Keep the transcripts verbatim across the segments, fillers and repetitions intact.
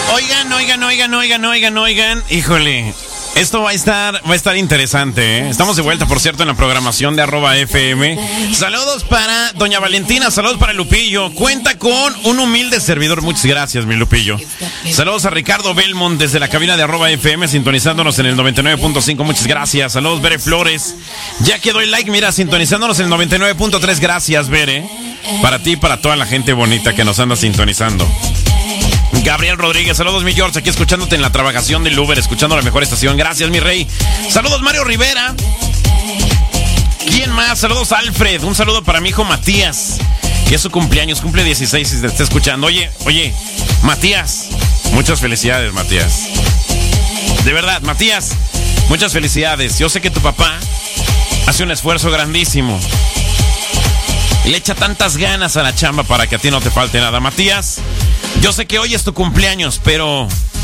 Oigan, oigan, oigan, oigan, oigan, oigan. Híjole, esto va a estar, va a estar interesante, ¿eh? Estamos de vuelta, por cierto, en la programación de arroba F M. Saludos para doña Valentina, saludos para Lupillo. Cuenta con un humilde servidor. Muchas gracias, mi Lupillo. Saludos a Ricardo Belmont desde la cabina de arroba F M, sintonizándonos en el noventa y nueve punto cinco. Muchas gracias. Saludos, Bere Flores. Ya quedó el like, mira, sintonizándonos en el noventa y nueve punto tres. Gracias, Bere. Para ti y para toda la gente bonita que nos anda sintonizando. Gabriel Rodríguez, saludos mi George, aquí escuchándote en la trabajación del Uber, escuchando la mejor estación. Gracias, mi rey. Saludos, Mario Rivera. ¿Quién más? Saludos, Alfred. Un saludo para mi hijo Matías, que es su cumpleaños, cumple dieciséis y te está escuchando. Oye, oye, Matías, muchas felicidades, Matías. De verdad, Matías, muchas felicidades. Yo sé que tu papá hace un esfuerzo grandísimo. Le echa tantas ganas a la chamba para que a ti no te falte nada. Matías, yo sé que hoy es tu cumpleaños, pero...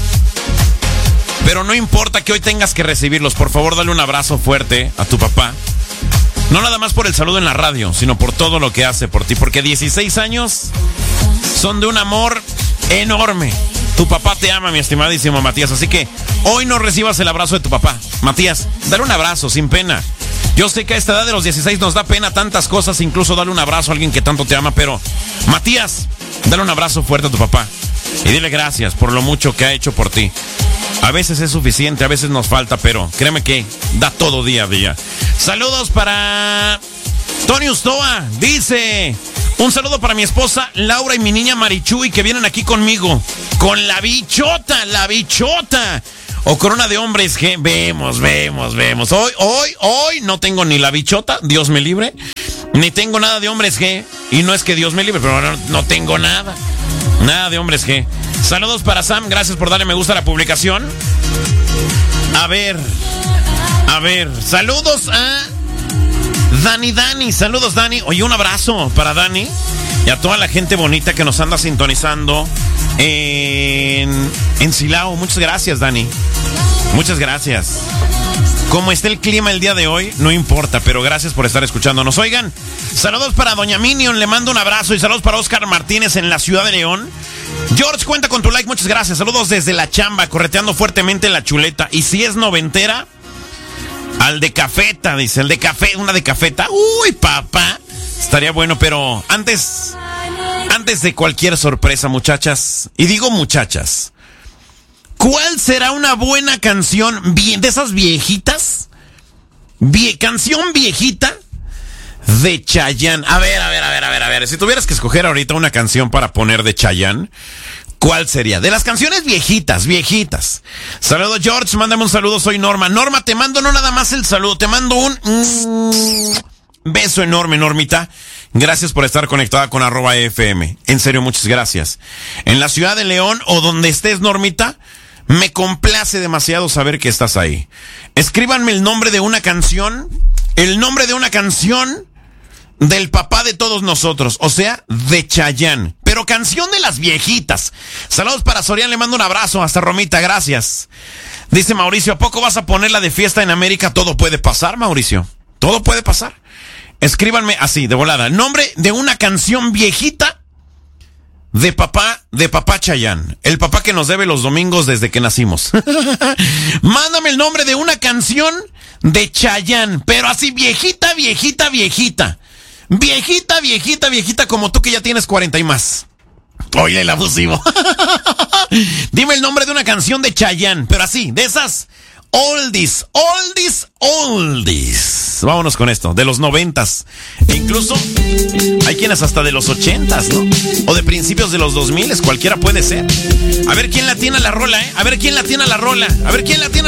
Pero no importa que hoy tengas que recibirlos. Por favor, dale un abrazo fuerte a tu papá. No nada más por el saludo en la radio, sino por todo lo que hace por ti. Porque dieciséis años son de un amor enorme. Tu papá te ama, mi estimadísimo Matías. Así que hoy no recibas el abrazo de tu papá. Matías, dale un abrazo sin pena. Yo sé que a esta edad de los dieciséis nos da pena tantas cosas, incluso darle un abrazo a alguien que tanto te ama, pero Matías, dale un abrazo fuerte a tu papá y dile gracias por lo mucho que ha hecho por ti. A veces es suficiente, a veces nos falta, pero créeme que da todo día a día. Saludos para Tony Ustoa, dice: un saludo para mi esposa Laura y mi niña Marichuy, que vienen aquí conmigo, con la bichota, la bichota. O Corona de Hombres G. Vemos, vemos, vemos. Hoy, hoy, hoy no tengo ni la bichota, Dios me libre, ni tengo nada de Hombres G. Y no es que Dios me libre, pero no, no tengo nada. Nada de Hombres G. Saludos para Sam, gracias por darle me gusta a la publicación. A ver, a ver, saludos a Dani Dani, saludos Dani. Oye, un abrazo para Dani y a toda la gente bonita que nos anda sintonizando en, en Silao. Muchas gracias, Dani. Muchas gracias. Como esté el clima el día de hoy, no importa, pero gracias por estar escuchándonos. Oigan, saludos para Doña Minion, le mando un abrazo, y saludos para Oscar Martínez en la ciudad de León. George, cuenta con tu like, muchas gracias. Saludos desde la chamba, correteando fuertemente la chuleta. Y si es noventera, al de cafeta, dice, el de café, una de cafeta. Uy, papá, estaría bueno, pero antes, antes de cualquier sorpresa, muchachas, y digo muchachas, ¿cuál será una buena canción bien, de esas viejitas? Vie, canción viejita de Chayanne. A ver, a ver, a ver, a ver, a ver. Si tuvieras que escoger ahorita una canción para poner de Chayanne, ¿cuál sería? De las canciones viejitas, viejitas. Saludos, George, mándame un saludo, soy Norma. Norma, te mando no nada más el saludo, te mando un mm, beso enorme, Normita. Gracias por estar conectada con arroba F M. En serio, muchas gracias. En la ciudad de León o donde estés, Normita, me complace demasiado saber que estás ahí. Escríbanme el nombre de una canción, el nombre de una canción del papá de todos nosotros, o sea, de Chayanne, pero canción de las viejitas. Saludos para Sorian, le mando un abrazo, hasta Romita, gracias. Dice Mauricio, ¿a poco vas a poner la de Fiesta en América? Todo puede pasar, Mauricio, todo puede pasar. Escríbanme así, de volada, el nombre de una canción viejita de papá, de papá Chayanne, el papá que nos debe los domingos desde que nacimos. Mándame el nombre de una canción de Chayanne, pero así viejita, viejita, viejita. Viejita, viejita, viejita, como tú que ya tienes cuarenta y más. Oye, el abusivo. Dime el nombre de una canción de Chayanne, pero así, de esas oldies, oldies, oldies. Vámonos con esto, de los noventas. E incluso hay quienes hasta de los ochentas, ¿no? O de principios de los dos miles, cualquiera puede ser. A ver quién la tiene a la rola, ¿eh? A ver quién la tiene a la rola. A ver quién la tiene.